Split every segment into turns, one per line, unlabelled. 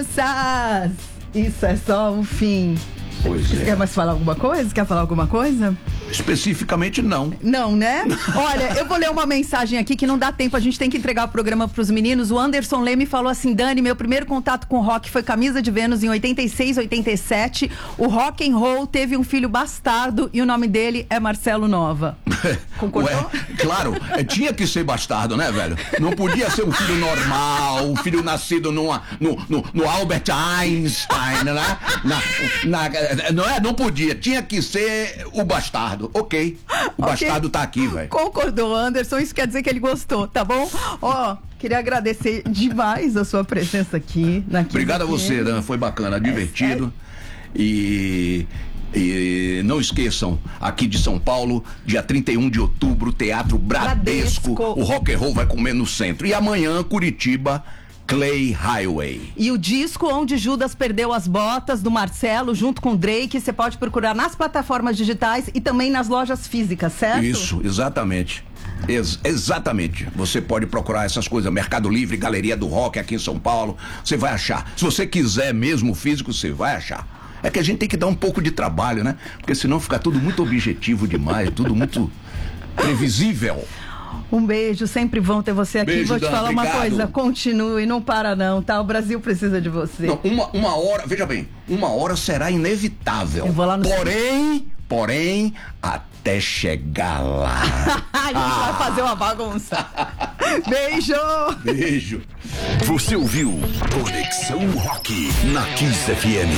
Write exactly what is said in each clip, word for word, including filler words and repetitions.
crianças, isso é só um fim.
Pois
Você
é.
quer mais falar alguma coisa? Quer falar alguma coisa?
Especificamente não.
Não, né? Olha, eu vou ler uma mensagem aqui que não dá tempo, a gente tem que entregar o programa pros meninos. O Anderson Leme falou assim: Dani, meu primeiro contato com rock foi Camisa de Vênus em oitenta e seis, oitenta e sete. O rock and roll teve um filho bastardo e o nome dele é Marcelo Nova. Concordou?
Ué, claro, é, tinha que ser bastardo, né, velho? Não podia ser um filho normal, um filho nascido numa, no, no, no Albert Einstein, né? Na, na, não é? Não podia, tinha que ser o bastardo. Ok, o
Ok.
bastardo tá aqui, velho.
Concordou, Anderson, isso quer dizer que ele gostou, tá bom? Ó, queria agradecer demais a sua presença aqui. Na
Obrigado a você, Dan, foi bacana, divertido. E, e não esqueçam, aqui de São Paulo, dia trinta e um de outubro, Teatro Bradesco,
Bradesco.
o rock and roll vai comer no centro. E amanhã, Curitiba, Clay Highway.
E o disco Onde Judas Perdeu as Botas, do Marcelo, junto com o Drake, você pode procurar nas plataformas digitais e também nas lojas físicas, certo?
Isso, exatamente. Ex- exatamente. Você pode procurar essas coisas, Mercado Livre, Galeria do Rock aqui em São Paulo, você vai achar. Se você quiser mesmo físico, você vai achar. É que a gente tem que dar um pouco de trabalho, né? Porque senão fica tudo muito objetivo demais, tudo muito previsível.
Um beijo, sempre bom ter você aqui.
Beijo,
Vou te
Dan,
falar uma
obrigado.
coisa, continue, não para não, tá? O Brasil precisa de você.
Não, uma, uma hora, veja bem, uma hora será inevitável.
Eu vou lá no-
Porém, porém, até chegar lá.
A gente vai fazer uma bagunça. Beijo!
Beijo.
Você ouviu Conexão Rock na Kiss F M.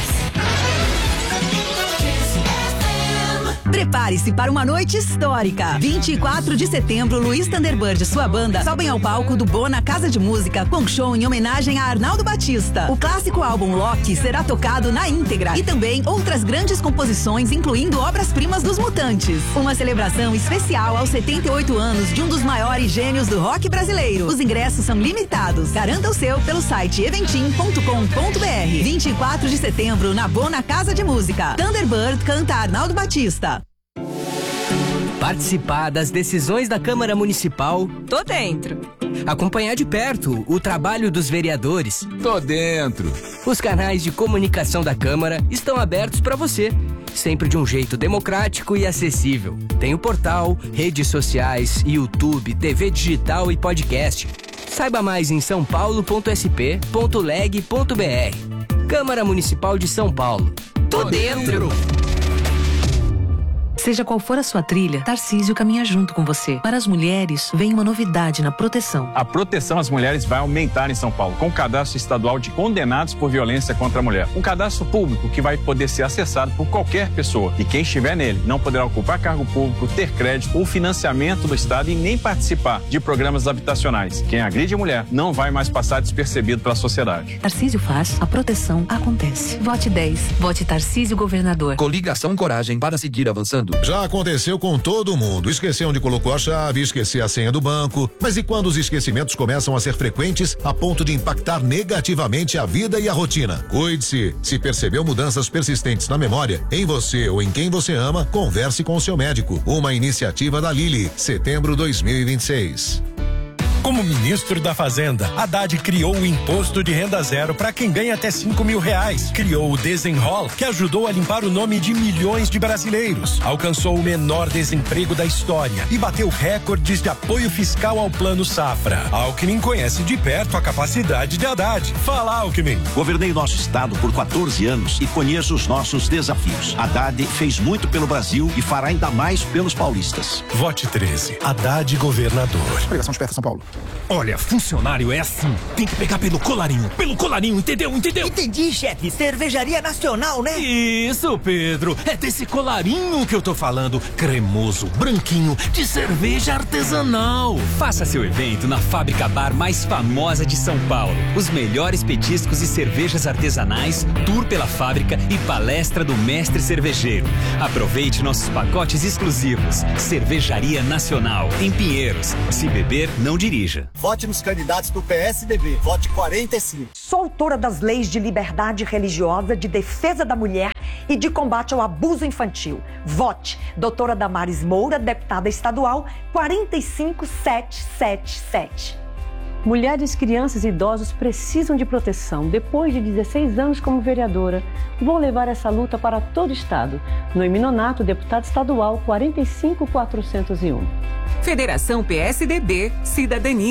Prepare-se para uma noite histórica. vinte e quatro de setembro, Luiz Thunderbird e sua banda sobem ao palco do Bona Casa de Música com show em homenagem a Arnaldo Batista. O clássico álbum Loki será tocado na íntegra e também outras grandes composições, incluindo obras-primas dos Mutantes. Uma celebração especial aos setenta e oito anos de um dos maiores gênios do rock brasileiro. Os ingressos são limitados. Garanta o seu pelo site eventim ponto com ponto br. vinte e quatro de setembro, na Bona Casa de Música. Thunderbird canta Arnaldo Batista.
Participar das decisões da Câmara Municipal,
Tô dentro.
acompanhar de perto o trabalho dos vereadores.
Tô dentro.
Os canais de comunicação da Câmara estão abertos para você, sempre de um jeito democrático e acessível. Tem o portal, redes sociais, YouTube, T V digital e podcast. Saiba mais em são paulo ponto s p ponto leg ponto b r. Câmara Municipal de São Paulo.
Tô dentro.
Seja qual for a sua trilha, Tarcísio caminha junto com você. Para as mulheres, vem uma novidade na proteção.
A proteção às mulheres vai aumentar em São Paulo, com o cadastro estadual de condenados por violência contra a mulher. Um cadastro público que vai poder ser acessado por qualquer pessoa. E quem estiver nele não poderá ocupar cargo público, ter crédito ou financiamento do Estado e nem participar de programas habitacionais. Quem agride a mulher não vai mais passar despercebido pela sociedade.
Tarcísio faz, a proteção acontece. Vote dez. Vote Tarcísio Governador.
Coligação Coragem para seguir avançando.
Já aconteceu com todo mundo. Esqueceu onde colocou a chave, esqueceu a senha do banco. Mas e quando os esquecimentos começam a ser frequentes a ponto de impactar negativamente a vida e a rotina? Cuide-se. Se percebeu mudanças persistentes na memória, em você ou em quem você ama, converse com o seu médico. Uma iniciativa da Lilly, setembro dois mil e vinte e seis.
Como ministro da Fazenda, Haddad criou o imposto de renda zero para quem ganha até cinco mil reais. Criou o Desenrola, que ajudou a limpar o nome de milhões de brasileiros. Alcançou o menor desemprego da história e bateu recordes de apoio fiscal ao Plano Safra. Alckmin conhece de perto a capacidade de Haddad. Fala, Alckmin.
Governei nosso estado por quatorze anos e conheço os nossos desafios. Haddad fez muito pelo Brasil e fará ainda mais pelos paulistas.
Vote treze. Haddad governador.
Pregação de perto, São Paulo.
Olha, funcionário é assim. Tem que pegar pelo colarinho. Pelo colarinho, entendeu? Entendeu?
Entendi, chefe. Cervejaria Nacional, né?
Isso, Pedro. É desse colarinho que eu tô falando. Cremoso, branquinho, de cerveja artesanal.
Faça seu evento na fábrica bar mais famosa de São Paulo. Os melhores petiscos e cervejas artesanais, tour pela fábrica e palestra do mestre cervejeiro. Aproveite nossos pacotes exclusivos. Cervejaria Nacional, em Pinheiros. Se beber, não dirija.
Vote nos candidatos do P S D B. Vote quarenta e cinco.
Sou autora das leis de liberdade religiosa, de defesa da mulher e de combate ao abuso infantil. Vote doutora Damares Moura, deputada estadual, quatro cinco sete sete sete.
Mulheres, crianças e idosos precisam de proteção. Depois de dezesseis anos como vereadora, vou levar essa luta para todo o estado. Noemi Nonato, deputado estadual, quarenta e cinco mil quatrocentos e um.
Federação P S D B, Cidadania.